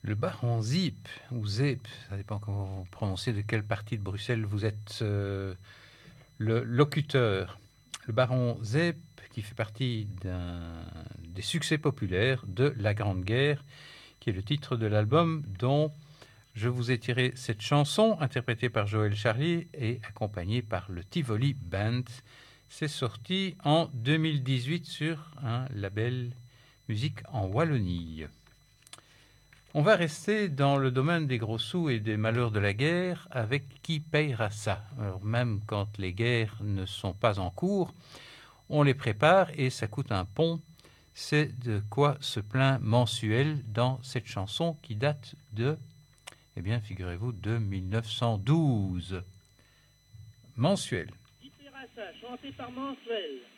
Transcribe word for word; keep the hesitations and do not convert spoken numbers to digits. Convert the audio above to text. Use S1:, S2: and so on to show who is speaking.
S1: Le baron Zip, ou Zep, ça dépend comment vous prononcez, de quelle partie de Bruxelles vous êtes euh, le locuteur. Le baron Zep, qui fait partie d'un des succès populaires de La Grande Guerre, qui est le titre de l'album dont je vous ai tiré cette chanson, interprétée par Joël Charlier et accompagnée par le Tivoli Band. C'est sorti en deux mille dix-huit sur un label Musique en Wallonie. On va rester dans le domaine des gros sous et des malheurs de la guerre avec Qui payera ça. Alors même quand les guerres ne sont pas en cours, on les prépare et ça coûte un pont. C'est de quoi se plaint Mensuel dans cette chanson qui date de, eh bien, figurez-vous, de mille neuf cent douze. Mensuel.
S2: Qui paiera ça, chanté par Mensuel.